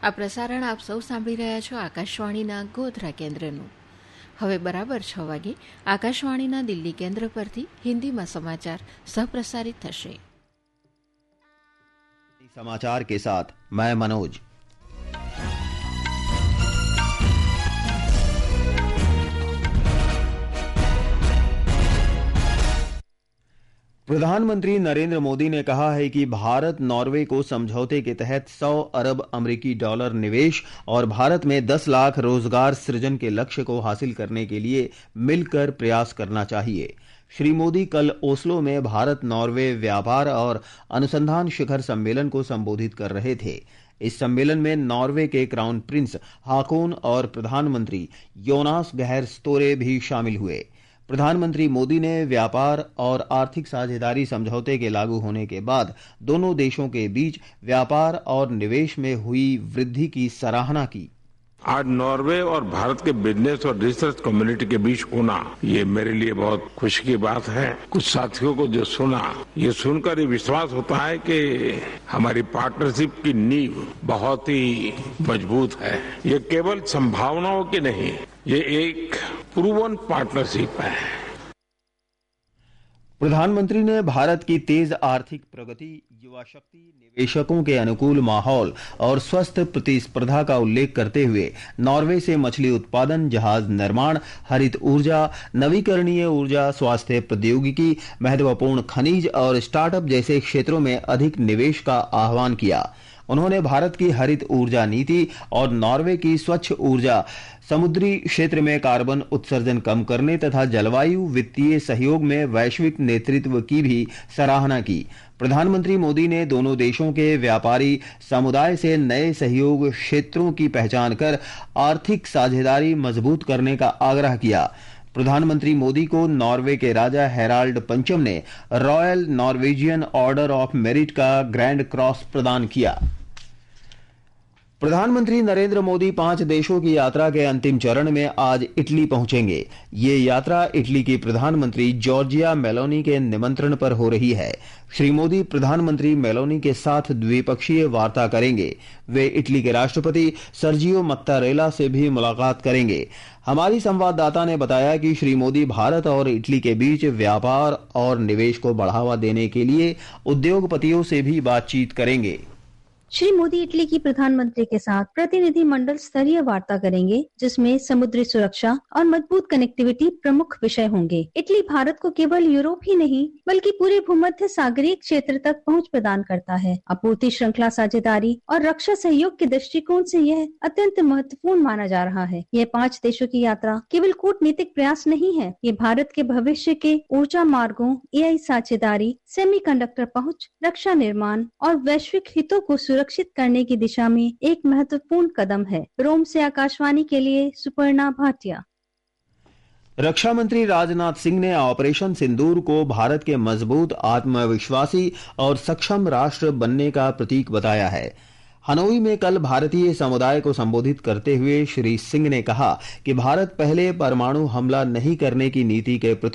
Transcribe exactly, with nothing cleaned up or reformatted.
આ પ્રસારણ આપ સૌ સાંભળી રહ્યા છો આકાશવાણીના ગોધરા કેન્દ્રનું. હવે બરાબર છ વાગે આકાશવાણીના દિલ્હી કેન્દ્ર પરથી હિન્દીમાં સમાચાર સહપ્રસારિત થશે. समाचार के साथ मैं मनोज. प्रधानमंत्री नरेंद्र मोदी ने कहा है कि भारत नॉर्वे को समझौते के तहत सौ अरब अमेरिकी डॉलर निवेश और भारत में दस लाख रोजगार सृजन के लक्ष्य को हासिल करने के लिए मिलकर प्रयास करना चाहिए. श्री मोदी कल ओस्लो में भारत नॉर्वे व्यापार और अनुसंधान शिखर सम्मेलन को संबोधित कर रहे थे. इस सम्मेलन में नॉर्वे के क्राउन प्रिंस हाकोन और प्रधानमंत्री योनास गहर स्टोरे भी शामिल हुए. प्रधानमंत्री मोदी ने व्यापार और आर्थिक साझेदारी समझौते के लागू होने के बाद दोनों देशों के बीच व्यापार और निवेश में हुई वृद्धि की सराहना की. आज नॉर्वे और भारत के बिजनेस और रिसर्च कम्युनिटी के बीच होना ये मेरे लिए बहुत खुशी की बात है. कुछ साथियों को जो सुना, ये सुनकर ये विश्वास होता है कि हमारी पार्टनरशिप की नींव बहुत ही मजबूत है. ये केवल संभावनाओं की नहीं, ये एक प्रूवन पार्टनरशिप है. प्रधानमंत्री ने भारत की तेज आर्थिक प्रगति, युवा शक्ति, निवेशकों के अनुकूल माहौल और स्वस्थ प्रतिस्पर्धा का उल्लेख करते हुए नॉर्वे से मछली उत्पादन, जहाज निर्माण, हरित ऊर्जा, नवीकरणीय ऊर्जा, स्वास्थ्य प्रौद्योगिकी, महत्वपूर्ण खनिज और स्टार्टअप जैसे क्षेत्रों में अधिक निवेश का आह्वान किया. उन्होंने भारत की हरित ऊर्जा नीति और नॉर्वे की स्वच्छ ऊर्जा, समुद्री क्षेत्र में कार्बन उत्सर्जन कम करने तथा जलवायु वित्तीय सहयोग में वैश्विक नेतृत्व की भी सराहना की. प्रधानमंत्री मोदी ने दोनों देशों के व्यापारी समुदाय से नए सहयोग क्षेत्रों की पहचान कर आर्थिक साझेदारी मजबूत करने का आग्रह किया. प्रधानमंत्री मोदी को नॉर्वे के राजा हेराल्ड पंचम ने royal Norwegian order of merit का ग्रैंड क्रॉस प्रदान किया. प्रधानमंत्री नरेंद्र मोदी पांच देशों की यात्रा के अंतिम चरण में आज इटली पहुंचेंगे. ये यात्रा इटली की प्रधानमंत्री जॉर्जिया मेलोनी के निमंत्रण पर हो रही है. श्री मोदी प्रधानमंत्री मेलोनी के साथ द्विपक्षीय वार्ता करेंगे. वे इटली के राष्ट्रपति सर्जियो मत्तारेला से भी मुलाकात करेंगे. हमारी संवाददाता ने बताया कि श्री मोदी भारत और इटली के बीच व्यापार और निवेश को बढ़ावा देने के लिए उद्योगपतियों से भी बातचीत करेंगे. श्री मोदी इटली की प्रधानमंत्री के साथ प्रतिनिधि मंडल स्तरीय वार्ता करेंगे, जिसमें समुद्री सुरक्षा और मजबूत कनेक्टिविटी प्रमुख विषय होंगे. इटली भारत को केवल यूरोप ही नहीं बल्कि पूरे भूमध्य सागरीय क्षेत्र तक पहुंच प्रदान करता है. आपूर्ति श्रृंखला साझेदारी और रक्षा सहयोग के दृष्टिकोण से यह अत्यंत महत्वपूर्ण माना जा रहा है. यह पांच देशों की यात्रा केवल कूटनीतिक प्रयास नहीं है, ये भारत के भविष्य के ऊर्जा मार्गों, एआई साझेदारी, सेमीकंडक्टर पहुंच, रक्षा निर्माण और वैश्विक हितों को सुरक्षित करने की दिशा में एक महत्वपूर्ण कदम है. रोम से आकाशवाणी के लिए सुपर्णा भाटिया. रक्षा मंत्री राजनाथ सिंह ने ऑपरेशन सिंदूर को भारत के मजबूत, आत्मविश्वासी और सक्षम राष्ट्र बनने का प्रतीक बताया है. हनोई में कल भारतीय समुदाय को संबोधित करते हुए श्री सिंह ने कहा कि भारत पहले परमाणु हमला नहीं करने की नीति के प्रति